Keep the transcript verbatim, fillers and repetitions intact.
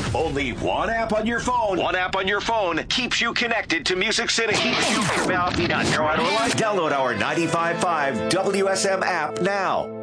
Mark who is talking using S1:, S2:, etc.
S1: Only one app on your phone. One app on your phone keeps you connected to Music City. Keeps you from out, not Carolina. Download our ninety-five point five W S M app now.